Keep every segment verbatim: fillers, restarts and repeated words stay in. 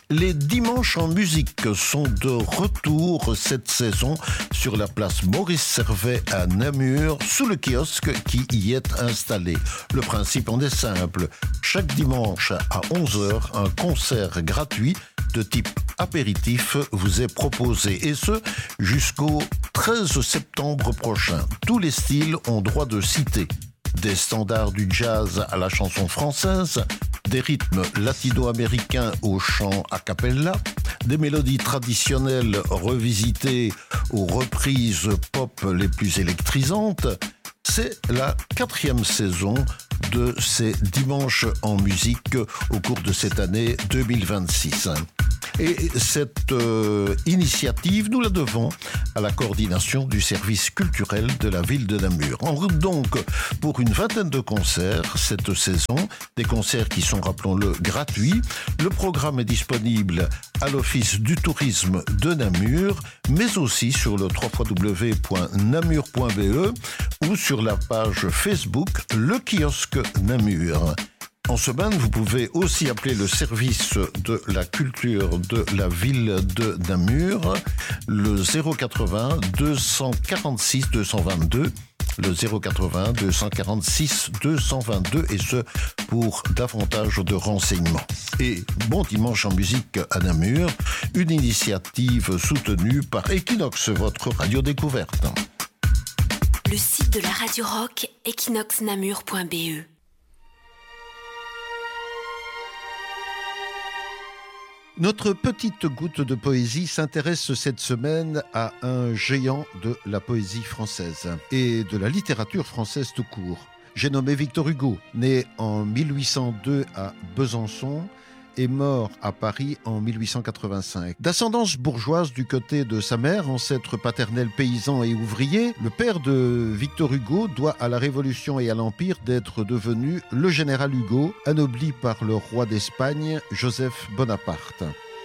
Les dimanches en musique sont de retour cette saison sur la place Maurice Servet à Namur, sous le kiosque qui y est installé. Le principe en est simple. Chaque dimanche à onze heures, un concert gratuit de type apéritif vous est proposé, et ce jusqu'au treize septembre prochain. Tous les styles ont droit de citer. Des standards du jazz à la chanson française, des rythmes latino-américains au chant a cappella, des mélodies traditionnelles revisitées aux reprises pop les plus électrisantes. C'est la quatrième saison de ces dimanches en musique au cours de cette année deux mille vingt-six. Et cette euh, initiative, nous la devons à la coordination du service culturel de la ville de Namur. En route donc pour une vingtaine de concerts cette saison, des concerts qui sont, rappelons-le, gratuits. Le programme est disponible à l'Office du tourisme de Namur, mais aussi sur le w w w point namur point b e ou sur la page Facebook Le Kiosque Namur. En semaine, vous pouvez aussi appeler le service de la culture de la ville de Namur, le zéro quatre-vingts deux cent quarante-six deux cent vingt-deux, le zéro quatre-vingts deux cent quarante-six deux cent vingt-deux, et ce pour davantage de renseignements. Et bon dimanche en musique à Namur, une initiative soutenue par Equinox, votre radio découverte. Le site de la radio rock, equinox namur point b e. Notre petite goutte de poésie s'intéresse cette semaine à un géant de la poésie française et de la littérature française tout court. J'ai nommé Victor Hugo, né en mille huit cent deux à Besançon et mort à Paris en mille huit cent quatre-vingt-cinq. D'ascendance bourgeoise du côté de sa mère, ancêtre paternel paysan et ouvrier, le père de Victor Hugo doit à la Révolution et à l'Empire d'être devenu le général Hugo, anobli par le roi d'Espagne, Joseph Bonaparte.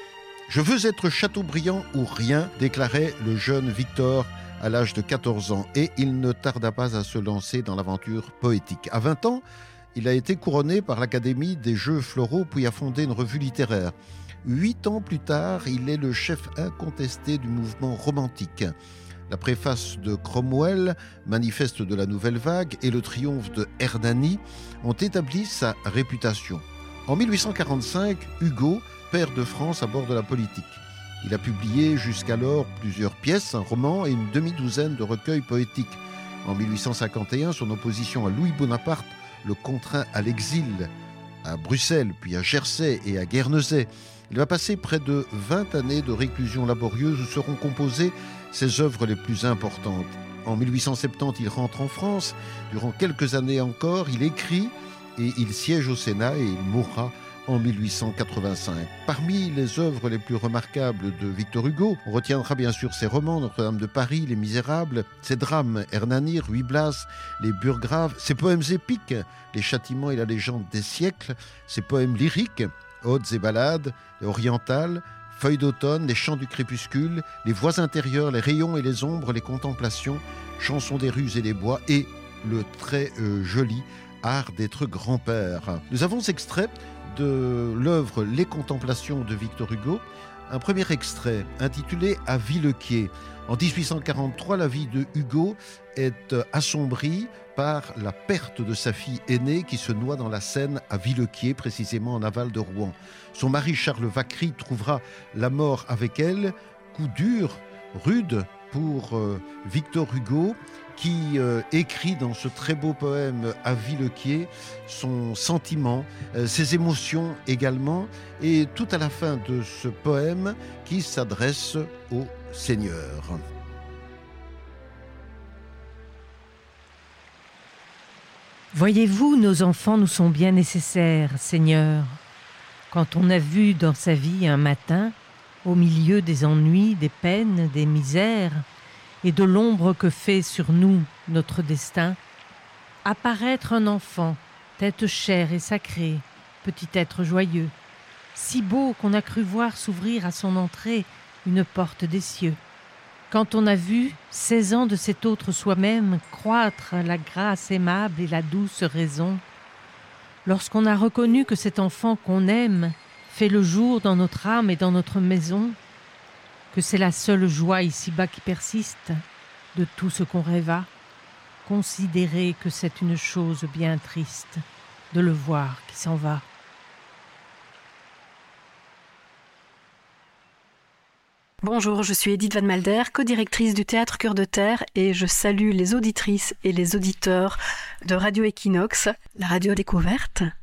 « Je veux être Chateaubriand ou rien », déclarait le jeune Victor à l'âge de quatorze ans, et il ne tarda pas à se lancer dans l'aventure poétique. À vingt ans, il a été couronné par l'Académie des Jeux Floraux, puis a fondé une revue littéraire. Huit ans plus tard, il est le chef incontesté du mouvement romantique. La préface de Cromwell, manifeste de la Nouvelle Vague, et le triomphe de Hernani ont établi sa réputation. En mille huit cent quarante-cinq, Hugo, père de France, aborde la politique. Il a publié jusqu'alors plusieurs pièces, un roman et une demi-douzaine de recueils poétiques. En mille huit cent cinquante et un, son opposition à Louis Bonaparte le contraint à l'exil à Bruxelles, puis à Jersey et à Guernesey. Il va passer près de vingt années de réclusion laborieuse où seront composées ses œuvres les plus importantes. En mille huit cent soixante-dix, il rentre en France. Durant quelques années encore, il écrit et il siège au Sénat, et il mourra en mille huit cent quatre-vingt-cinq. Parmi les œuvres les plus remarquables de Victor Hugo, on retiendra bien sûr ses romans, Notre-Dame de Paris, Les Misérables, ses drames, Hernani, Ruy Blas, Les Burgraves, ses poèmes épiques, Les Châtiments et la légende des siècles, ses poèmes lyriques, Odes et ballades, orientales, Feuilles d'automne, Les chants du crépuscule, Les voix intérieures, Les rayons et les ombres, Les contemplations, Chansons des rues et des bois, et le très euh, joli Art d'être grand-père. Nous avons extrait de l'œuvre Les Contemplations de Victor Hugo, un premier extrait intitulé À Villequier. En dix-huit cent quarante-trois, la vie de Hugo est assombrie par la perte de sa fille aînée qui se noie dans la Seine à Villequier, précisément en aval de Rouen. Son mari Charles Vacry trouvera la mort avec elle, coup dur, rude pour euh, Victor Hugo, qui euh, écrit dans ce très beau poème À Villequier son sentiment, euh, ses émotions également, et tout à la fin de ce poème qui s'adresse au Seigneur. Voyez-vous, nos enfants nous sont bien nécessaires, Seigneur. Quand on a vu dans sa vie un matin, au milieu des ennuis, des peines, des misères, et de l'ombre que fait sur nous notre destin, apparaître un enfant, tête chère et sacrée, petit être joyeux, si beau qu'on a cru voir s'ouvrir à son entrée une porte des cieux. Quand on a vu, seize ans de cet autre soi-même, croître la grâce aimable et la douce raison, lorsqu'on a reconnu que cet enfant qu'on aime fait le jour dans notre âme et dans notre maison, que c'est la seule joie ici-bas qui persiste de tout ce qu'on rêva, considérer que c'est une chose bien triste de le voir qui s'en va. Bonjour, je suis Edith Van Malder, co-directrice du Théâtre Cœur de Terre et je salue les auditrices et les auditeurs de Radio Equinox, la radio découverte.